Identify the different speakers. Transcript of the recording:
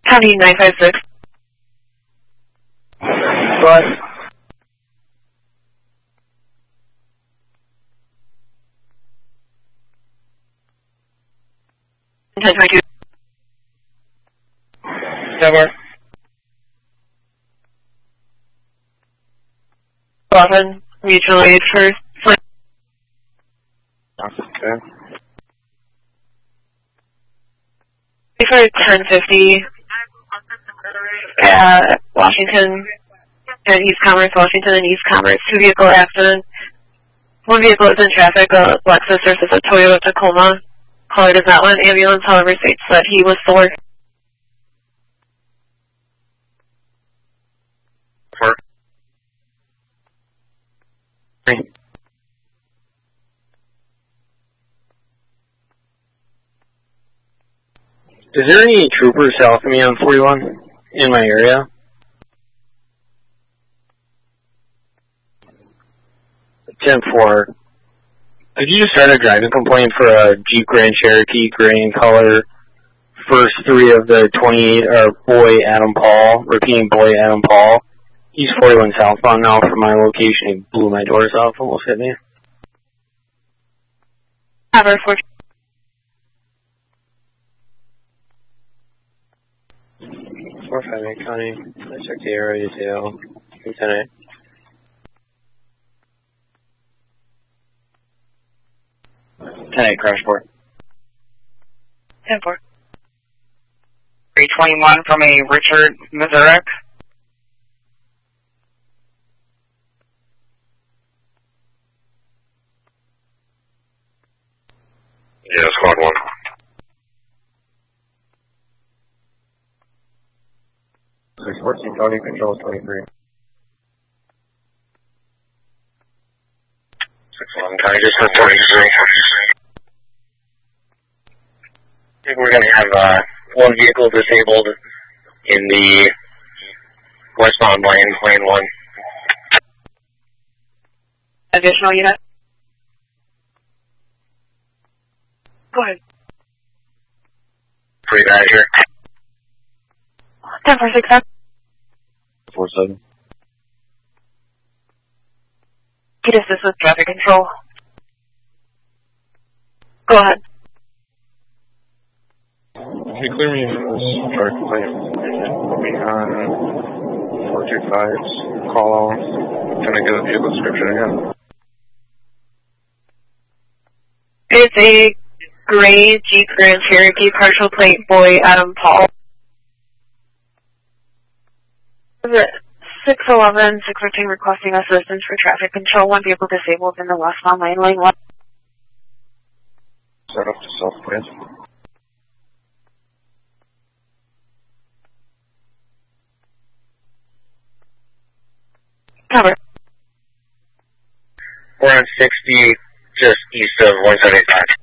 Speaker 1: County 956.
Speaker 2: But
Speaker 1: 1022.
Speaker 2: Denver.
Speaker 1: 11, mutual aid for Flint.
Speaker 2: Okay.
Speaker 1: For 1050 Washington and East Commerce, Washington and East Commerce, 2-vehicle accident. One vehicle is in traffic, a Lexus versus a Toyota Tacoma. Caller does not want an ambulance, however states that he was sore.
Speaker 2: Is there any troopers south of me on 41 in my area? Ten-4. Did you just start a driving complaint for a Jeep Grand Cherokee gray in color? First three of the 28 are boy Adam Paul. Repeating boy Adam Paul. He's 41 southbound now from my location. He blew my doors off, almost hit me.
Speaker 1: Cover
Speaker 2: 458 County. I checked the area detail. Lieutenant. Lieutenant, crash port.
Speaker 1: 10-4.
Speaker 3: 321 from a Richard Mazurek.
Speaker 4: Yeah, squad 1.
Speaker 2: County control 23.
Speaker 4: 611 County, just for 23.
Speaker 2: I think we're going to have one vehicle disabled in the westbound lane 1.
Speaker 1: Additional unit. Go ahead.
Speaker 2: Pretty bad here.
Speaker 1: 10-4-6.
Speaker 2: 47.
Speaker 1: Get assist with traffic control. Go ahead.
Speaker 5: Hey, clear me from this truck complaint. Put me on 425's call off. Can I get a vehicle description again?
Speaker 1: It's a gray Jeep Grand Cherokee partial plate boy Adam Paul. 611, 613 requesting assistance for traffic control. One vehicle disabled in the westbound lane 1.
Speaker 5: Start off to self, please.
Speaker 1: Cover.
Speaker 2: We're on 60, just east of 175.